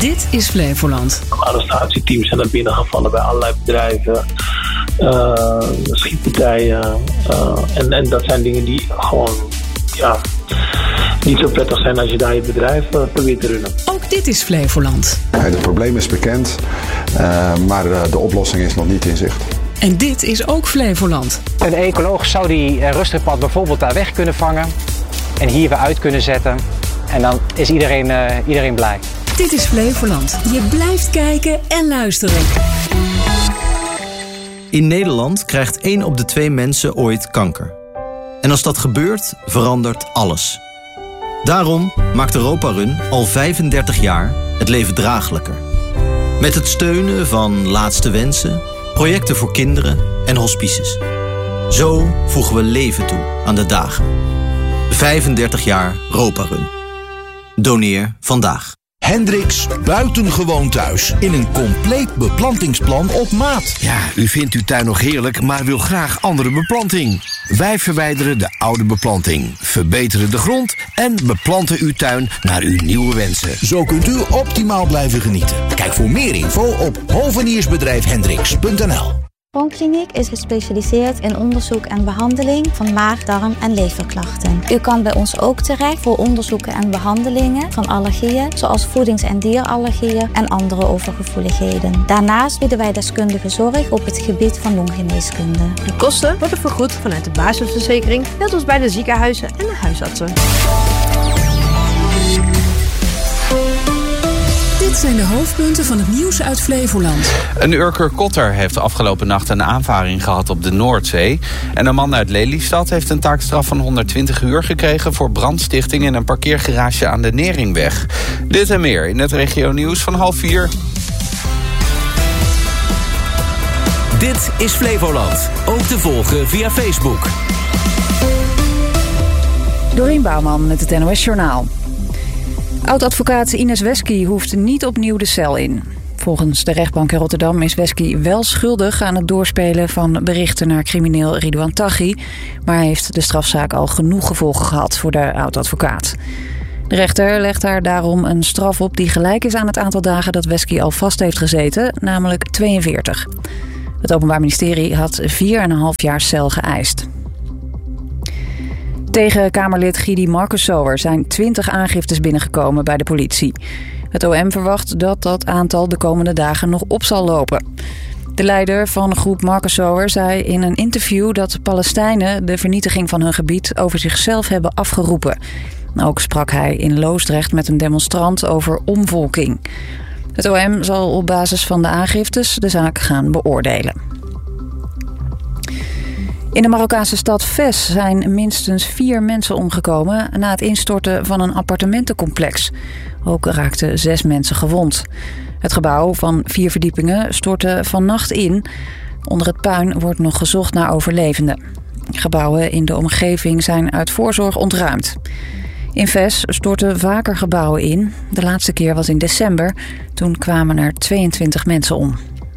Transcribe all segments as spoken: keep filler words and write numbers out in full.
Dit is Flevoland. Arrestatieteams zijn naar binnen gevallen bij allerlei bedrijven, uh, schietpartijen. Uh, en, en dat zijn dingen die gewoon ja, niet zo prettig zijn als je daar je bedrijf uh, probeert te runnen. Ook dit is Flevoland. Het probleem is bekend, uh, maar uh, de oplossing is nog niet in zicht. En dit is ook Flevoland. Een ecoloog zou die uh, ruststripad bijvoorbeeld daar weg kunnen vangen en hier weer uit kunnen zetten. En dan is iedereen, uh, iedereen blij. Dit is Flevoland. Je blijft kijken en luisteren. In Nederland krijgt één op de twee mensen ooit kanker. En als dat gebeurt, verandert alles. Daarom maakt Europa Run al vijfendertig jaar het leven draaglijker. Met het steunen van Laatste Wensen, projecten voor kinderen en hospices. Zo voegen we leven toe aan de dagen. vijfendertig jaar Europa Run. Doneer vandaag. Hendricks Buitengewoon Thuis. In een compleet beplantingsplan op maat. Ja, u vindt uw tuin nog heerlijk, maar wil graag andere beplanting. Wij verwijderen de oude beplanting, verbeteren de grond en beplanten uw tuin naar uw nieuwe wensen. Zo kunt u optimaal blijven genieten. Kijk voor meer info op hoveniersbedrijf hendricks punt n l. Oonkliniek is gespecialiseerd in onderzoek en behandeling van maag, darm en leverklachten. U kan bij ons ook terecht voor onderzoeken en behandelingen van allergieën, zoals voedings- en dierallergieën en andere overgevoeligheden. Daarnaast bieden wij deskundige zorg op het gebied van longgeneeskunde. De kosten worden vergoed vanuit de basisverzekering, net als bij de ziekenhuizen en de huisartsen. Dit zijn de hoofdpunten van het nieuws uit Flevoland. Een Urker Kotter heeft afgelopen nacht een aanvaring gehad op de Noordzee. En een man uit Lelystad heeft een taakstraf van honderdtwintig uur gekregen voor brandstichting in een parkeergarage aan de Neringweg. Dit en meer in het regio nieuws van half vier. Dit is Flevoland. Ook te volgen via Facebook. Dorien Bouwman met het N O S Journaal. Oud-advocaat Ines Wesky hoeft niet opnieuw de cel in. Volgens de rechtbank in Rotterdam is Wesky wel schuldig aan het doorspelen van berichten naar crimineel Ridouan Taghi, maar heeft de strafzaak al genoeg gevolgen gehad voor de oud-advocaat. De rechter legt haar daarom een straf op die gelijk is aan het aantal dagen dat Wesky al vast heeft gezeten, namelijk tweeënveertig. Het Openbaar Ministerie had vier en een half jaar cel geëist. Tegen Kamerlid Gidi Marcussower zijn twintig aangiftes binnengekomen bij de politie. Het O M verwacht dat dat aantal de komende dagen nog op zal lopen. De leider van de groep Marcussower zei in een interview dat Palestijnen de vernietiging van hun gebied over zichzelf hebben afgeroepen. Ook sprak hij in Loosdrecht met een demonstrant over omvolking. Het O M zal op basis van de aangiftes de zaak gaan beoordelen. In de Marokkaanse stad Fes zijn minstens vier mensen omgekomen na het instorten van een appartementencomplex. Ook raakten zes mensen gewond. Het gebouw van vier verdiepingen stortte vannacht in. Onder het puin wordt nog gezocht naar overlevenden. Gebouwen in de omgeving zijn uit voorzorg ontruimd. In Fes stortten vaker gebouwen in. De laatste keer was in december. Toen kwamen er tweeëntwintig mensen om.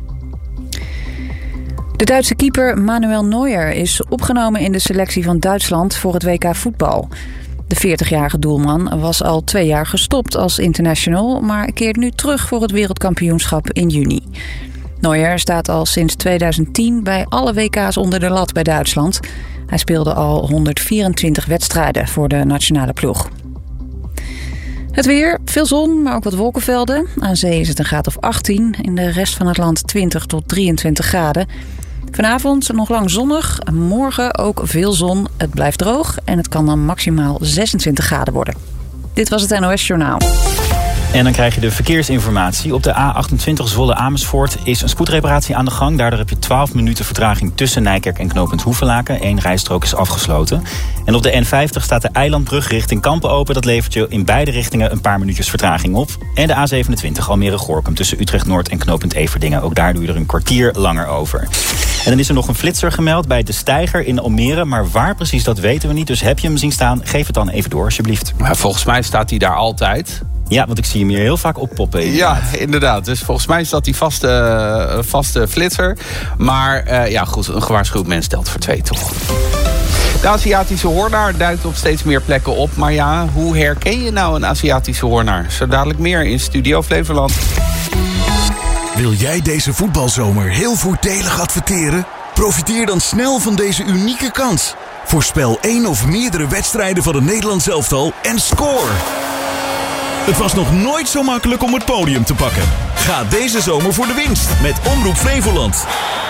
De Duitse keeper Manuel Neuer is opgenomen in de selectie van Duitsland voor het W K voetbal. De veertigjarige doelman was al twee jaar gestopt als international, maar keert nu terug voor het wereldkampioenschap in juni. Neuer staat al sinds tweeduizend tien bij alle W K's onder de lat bij Duitsland. Hij speelde al honderdvierentwintig wedstrijden voor de nationale ploeg. Het weer, veel zon, maar ook wat wolkenvelden. Aan zee is het een graad of achttien. In de rest van het land twintig tot drieëntwintig graden. Vanavond nog lang zonnig. Morgen ook veel zon. Het blijft droog en het kan dan maximaal zesentwintig graden worden. Dit was het N O S Journaal. En dan krijg je de verkeersinformatie. Op de A achtentwintig Zwolle-Amersfoort is een spoedreparatie aan de gang. Daardoor heb je twaalf minuten vertraging tussen Nijkerk en knooppunt Hoevelaken. Eén rijstrook is afgesloten. En op de N vijftig staat de Eilandbrug richting Kampen open. Dat levert je in beide richtingen een paar minuutjes vertraging op. En de A zevenentwintig Almere-Gorkum tussen Utrecht-Noord en knooppunt Everdingen. Ook daar doe je er een kwartier langer over. En dan is er nog een flitser gemeld bij De Steiger in Almere. Maar waar precies, dat weten we niet. Dus heb je hem zien staan, geef het dan even door alsjeblieft. Maar volgens mij staat hij daar altijd. Ja, want ik zie hem hier heel vaak oppoppen. Inderdaad. Ja, inderdaad. Dus volgens mij is dat die vaste, uh, vaste flitser. Maar uh, ja, goed, een gewaarschuwd mens telt voor twee, toch? De Aziatische hoornaar duikt op steeds meer plekken op. Maar ja, hoe herken je nou een Aziatische hoornaar? Zo dadelijk meer in Studio Flevoland. Wil jij deze voetbalzomer heel voordelig adverteren? Profiteer dan snel van deze unieke kans. Voorspel één of meerdere wedstrijden van het Nederlands elftal en score! Het was nog nooit zo makkelijk om het podium te pakken. Ga deze zomer voor de winst met Omroep Flevoland.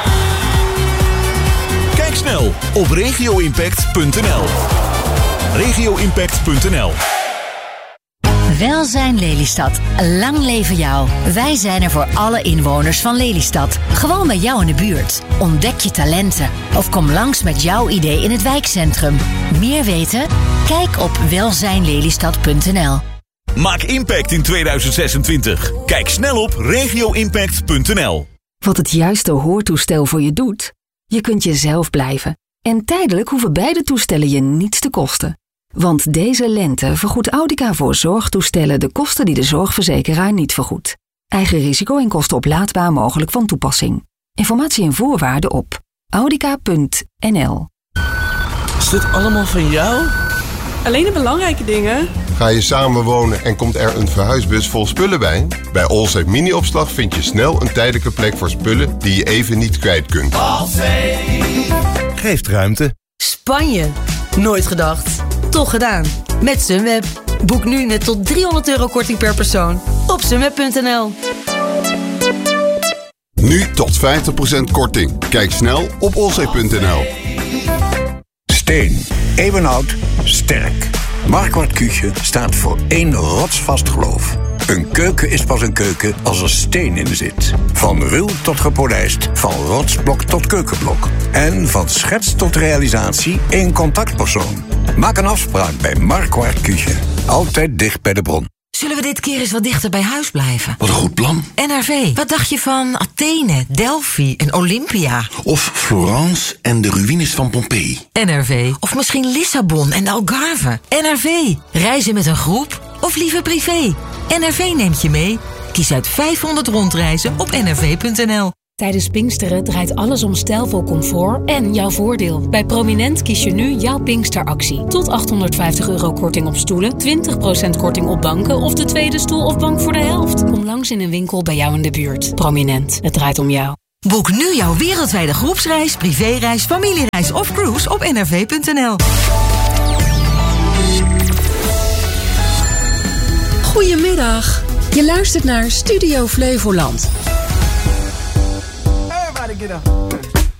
Kijk snel op regio impact punt n l. regio impact punt n l. Welzijn Lelystad. Lang leven jou. Wij zijn er voor alle inwoners van Lelystad. Gewoon bij jou in de buurt. Ontdek je talenten. Of kom langs met jouw idee in het wijkcentrum. Meer weten? Kijk op welzijn lelystad punt n l. Maak impact in tweeduizend zesentwintig. Kijk snel op regio impact punt n l. Wat het juiste hoortoestel voor je doet? Je kunt jezelf blijven. En tijdelijk hoeven beide toestellen je niets te kosten. Want deze lente vergoedt Audica voor zorgtoestellen de kosten die de zorgverzekeraar niet vergoedt. Eigen risico en kosten oplaadbaar mogelijk van toepassing. Informatie en voorwaarden op audica punt n l. Is dit allemaal van jou? Alleen de belangrijke dingen. Ga je samenwonen en komt er een verhuisbus vol spullen bij? Bij Allsafe Mini-opslag vind je snel een tijdelijke plek voor spullen die je even niet kwijt kunt. Allsafe geeft ruimte. Spanje. Nooit gedacht. Toch gedaan. Met Sunweb. Boek nu met tot driehonderd euro korting per persoon op sunweb punt n l. Nu tot vijftig procent korting. Kijk snel op allsafe punt n l. Steen. Eeuwenoud. Sterk. Marquardt Küche staat voor één rotsvast geloof. Een keuken is pas een keuken als er steen in zit. Van ruw tot gepolijst, van rotsblok tot keukenblok. En van schets tot realisatie één contactpersoon. Maak een afspraak bij Marquardt Küche. Altijd dicht bij de bron. Zullen we dit keer eens wat dichter bij huis blijven? Wat een goed plan. N R V, wat dacht je van Athene, Delphi en Olympia? Of Florence en de ruïnes van Pompeii. N R V, of misschien Lissabon en de Algarve. N R V, reizen met een groep of liever privé? N R V neemt je mee. Kies uit vijfhonderd rondreizen op n r v punt n l. Tijdens Pinksteren draait alles om stijlvol comfort en jouw voordeel. Bij Prominent kies je nu jouw Pinksteractie. Tot achthonderdvijftig euro korting op stoelen, twintig procent korting op banken of de tweede stoel of bank voor de helft. Kom langs in een winkel bij jou in de buurt. Prominent, het draait om jou. Boek nu jouw wereldwijde groepsreis, privéreis, familiereis of cruise op n r v punt n l. Goedemiddag. Je luistert naar Studio Flevoland. Everybody get up.